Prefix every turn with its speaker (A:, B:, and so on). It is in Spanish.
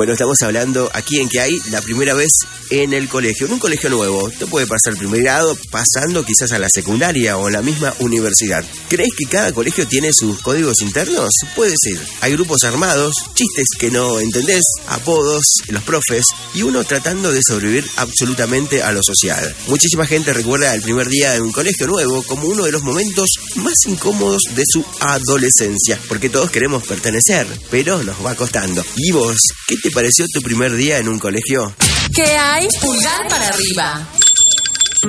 A: Bueno, estamos hablando aquí en Que Hay, la primera vez en el colegio, en un colegio nuevo. Te puede pasar el primer grado, pasando quizás a la secundaria o la misma universidad. ¿Crees que cada colegio tiene sus códigos internos? Puede ser. Hay grupos armados, chistes que no entendés, apodos, los profes, y uno tratando de sobrevivir absolutamente a lo social. Muchísima gente recuerda el primer día en un colegio nuevo como uno de los momentos más incómodos de su adolescencia, porque todos queremos pertenecer, pero nos va costando. ¿Y vos, qué te pareció tu primer día en un colegio?
B: ¿Qué hay? Pulgar para arriba.